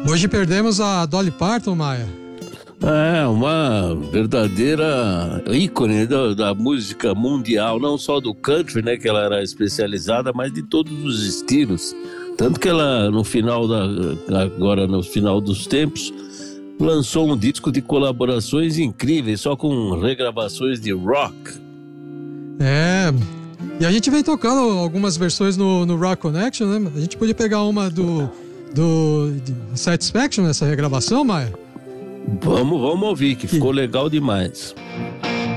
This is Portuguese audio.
Hoje perdemos a Dolly Parton, Maia. É uma verdadeira ícone da música mundial, não só do country, né, que ela era especializada, mas de todos os estilos. Tanto que ela, agora no final dos tempos, lançou um disco de colaborações incríveis, só com regravações de rock. E a gente vem tocando algumas versões no Rock Connection, né? A gente podia pegar uma do Satisfaction nessa regravação, Maia? Vamos ouvir, que ficou legal demais.